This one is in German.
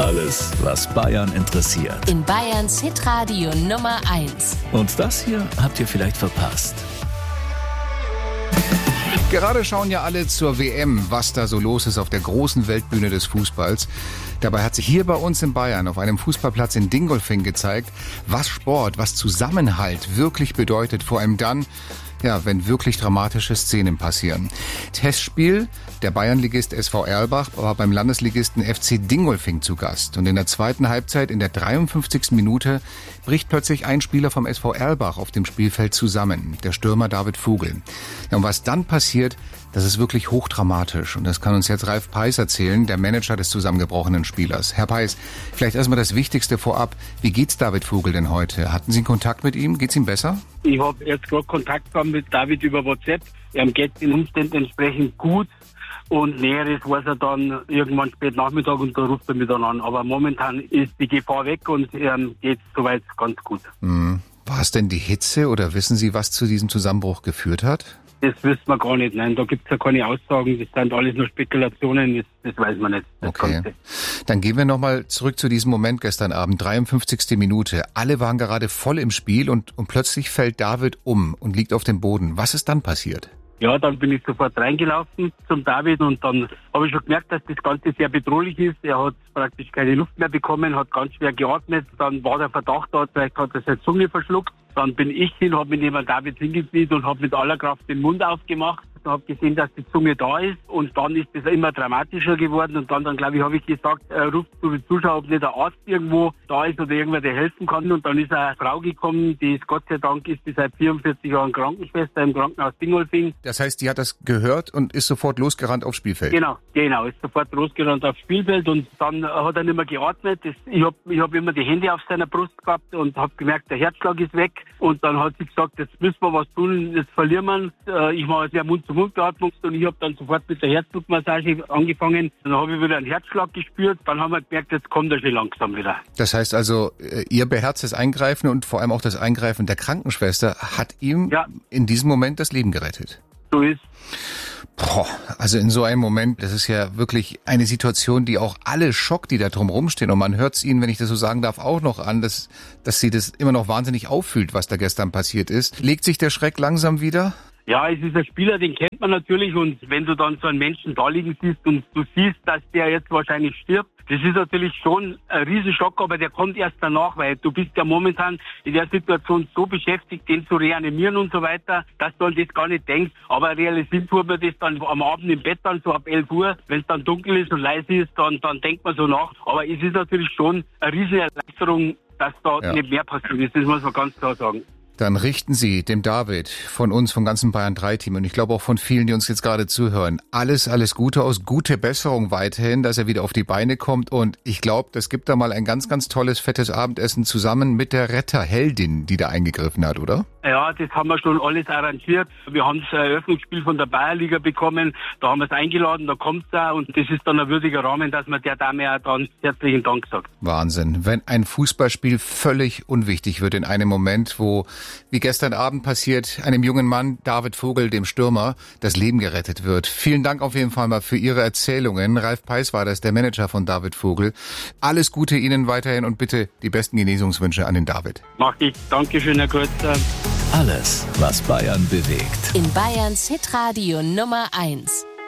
Alles, was Bayern interessiert. In Bayerns Hitradio Nummer 1. Und das hier habt ihr vielleicht verpasst. Gerade schauen ja alle zur WM, was da so los ist auf der großen Weltbühne des Fußballs. Dabei hat sich hier bei uns in Bayern auf einem Fußballplatz in Dingolfing gezeigt, was Sport, was Zusammenhalt wirklich bedeutet. Vor allem dann, wenn wirklich dramatische Szenen passieren. Testspiel, der Bayernligist SV Erlbach war beim Landesligisten FC Dingolfing zu Gast. Und in der zweiten Halbzeit, in der 53. Minute, bricht plötzlich ein Spieler vom SV Erlbach auf dem Spielfeld zusammen, der Stürmer David Vogel. Ja, und was dann passiert, das ist wirklich hochdramatisch. Und das kann uns jetzt Ralf Peiß erzählen, der Manager des zusammengebrochenen Spielers. Herr Peiß, vielleicht erstmal das Wichtigste vorab. Wie geht's David Vogel denn heute? Hatten Sie Kontakt mit ihm? Geht's ihm besser? Ich habe jetzt gerade Kontakt gehabt mit David über WhatsApp. Er geht den Umständen entsprechend gut. Und Näheres weiß er dann irgendwann spät Nachmittag und da ruft er mich dann an. Aber momentan ist die Gefahr weg und geht soweit ganz gut. War es denn die Hitze oder wissen Sie, was zu diesem Zusammenbruch geführt hat? Das wissen wir gar nicht. Nein, da gibt es ja keine Aussagen. Das sind alles nur Spekulationen. Das weiß man nicht. Okay. Dann gehen wir nochmal zurück zu diesem Moment gestern Abend, 53. Minute. Alle waren gerade voll im Spiel und plötzlich fällt David um und liegt auf dem Boden. Was ist dann passiert? Ja, dann bin ich sofort reingelaufen zum David und dann habe ich schon gemerkt, dass das Ganze sehr bedrohlich ist. Er hat praktisch keine Luft mehr bekommen, hat ganz schwer geatmet. Dann war der Verdacht da, vielleicht hat er seine Zunge verschluckt. Dann bin ich hin, habe mich neben David hingekniet und habe mit aller Kraft den Mund aufgemacht. Ich habe gesehen, dass die Zunge da ist und dann ist es immer dramatischer geworden und dann glaube ich, habe ich gesagt, ruft zu den Zuschauern, ob nicht der Arzt irgendwo da ist oder irgendwer, der helfen kann. Und dann ist eine Frau gekommen, die ist Gott sei Dank ist die seit 44 Jahren Krankenschwester im Krankenhaus Dingolfing. Das heißt, die hat das gehört und ist sofort losgerannt aufs Spielfeld? Genau, ist sofort losgerannt aufs Spielfeld und dann hat er nicht mehr geatmet. Ich hab immer die Hände auf seiner Brust gehabt und habe gemerkt, der Herzschlag ist weg. Und dann hat sie gesagt, jetzt müssen wir was tun, jetzt verlieren wir. Ich mache jetzt ja Mund-zu-Mund-Beatmung und ich habe dann sofort mit der Herzdruckmassage angefangen. Dann habe ich wieder einen Herzschlag gespürt. Dann haben wir gemerkt, jetzt kommt er schon langsam wieder. Das heißt also, Ihr beherztes Eingreifen und vor allem auch das Eingreifen der Krankenschwester hat ihm in diesem Moment das Leben gerettet. So ist. Also in so einem Moment, das ist ja wirklich eine Situation, die auch alle schockt, die da drum rumstehen. Und man hört es Ihnen, wenn ich das so sagen darf, auch noch an, dass Sie das immer noch wahnsinnig auffühlt, was da gestern passiert ist. Legt sich der Schreck langsam wieder? Ja, es ist ein Spieler, den kennt man natürlich und wenn du dann so einen Menschen da liegen siehst und du siehst, dass der jetzt wahrscheinlich stirbt, das ist natürlich schon ein Riesenschock, aber der kommt erst danach, weil du bist ja momentan in der Situation so beschäftigt, den zu reanimieren und so weiter, dass du an das gar nicht denkst. Aber realisieren tut man das dann am Abend im Bett dann so ab 11 Uhr, wenn es dann dunkel ist und leise ist, dann denkt man so nach. Aber es ist natürlich schon eine riesige Erleichterung, dass da nicht mehr passiert ist, das muss man ganz klar sagen. Dann richten Sie dem David von uns, vom ganzen Bayern 3-Team und ich glaube auch von vielen, die uns jetzt gerade zuhören, alles Gute aus, gute Besserung weiterhin, dass er wieder auf die Beine kommt und ich glaube, das gibt da mal ein ganz, ganz tolles, fettes Abendessen zusammen mit der Retterheldin, die da eingegriffen hat, oder? Ja, das haben wir schon alles arrangiert. Wir haben das Eröffnungsspiel von der Bayernliga bekommen, da haben wir es eingeladen, da kommt es auch und das ist dann ein würdiger Rahmen, dass man der Dame auch dann herzlichen Dank sagt. Wahnsinn, wenn ein Fußballspiel völlig unwichtig wird in einem Moment, wo wie gestern Abend passiert, einem jungen Mann, David Vogel, dem Stürmer, das Leben gerettet wird. Vielen Dank auf jeden Fall mal für Ihre Erzählungen. Ralf Peiß war das, der Manager von David Vogel. Alles Gute Ihnen weiterhin und bitte die besten Genesungswünsche an den David. Mach ich. Dankeschön, Herr Kreuzer. Alles, was Bayern bewegt. In Bayerns Hitradio Nummer 1.